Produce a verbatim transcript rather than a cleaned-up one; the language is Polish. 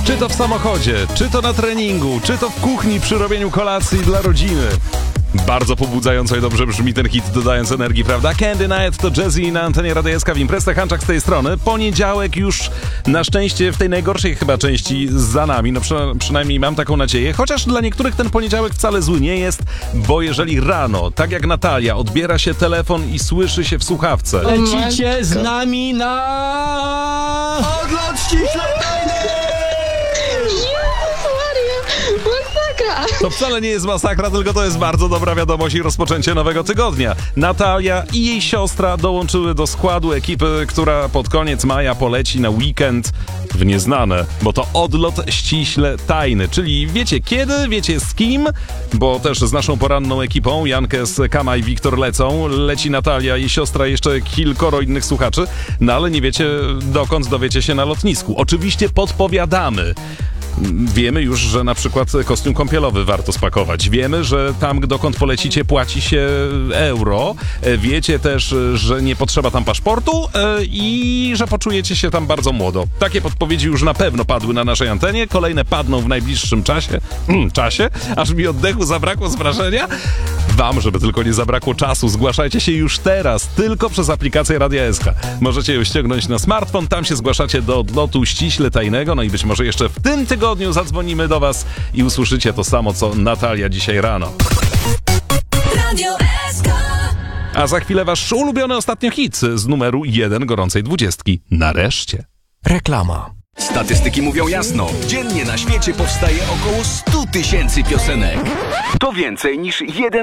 Czy to w samochodzie, czy to na treningu, czy to w kuchni przy robieniu kolacji dla rodziny. Bardzo pobudzająco i dobrze brzmi ten hit, dodając energii, prawda? Candy Night to Jazzy na antenie Radia S K w Imprezę. Hanczak z tej strony. Poniedziałek już na szczęście w tej najgorszej chyba części za nami. No przy, przynajmniej mam taką nadzieję. Chociaż dla niektórych ten poniedziałek wcale zły nie jest, bo jeżeli rano, tak jak Natalia, odbiera się telefon i słyszy się w słuchawce. Lecicie z nami na... Odlot ściśle tajny! To wcale nie jest masakra, tylko to jest bardzo dobra wiadomość i rozpoczęcie nowego tygodnia. Natalia i jej siostra dołączyły do składu ekipy, która pod koniec maja poleci na weekend w nieznane, bo to odlot ściśle tajny, czyli wiecie kiedy, wiecie z kim, bo też z naszą poranną ekipą, Jankes, Kama i Wiktor lecą, leci Natalia i siostra, jeszcze kilkoro innych słuchaczy, no ale nie wiecie dokąd, dowiecie się na lotnisku. Oczywiście podpowiadamy. Wiemy już, że na przykład kostium kąpielowy warto spakować. Wiemy, że tam, dokąd polecicie, płaci się euro. Wiecie też, że nie potrzeba tam paszportu i że poczujecie się tam bardzo młodo. Takie podpowiedzi już na pewno padły na naszej antenie. Kolejne padną w najbliższym czasie. Hmm, czasie? Aż mi oddechu zabrakło z wrażenia. Wam, żeby tylko nie zabrakło czasu, zgłaszajcie się już teraz, tylko przez aplikację Radia S K. Możecie ją ściągnąć na smartfon, tam się zgłaszacie do odlotu ściśle tajnego, no i być może jeszcze w tym tygodniu zadzwonimy do was i usłyszycie to samo, co Natalia dzisiaj rano. Radio S K. A za chwilę wasz ulubiony ostatnio hit z numeru jeden gorącej dwudziestki. Nareszcie. Reklama. Statystyki mówią jasno. Dziennie na świecie powstaje około sto tysięcy piosenek. To więcej niż jeden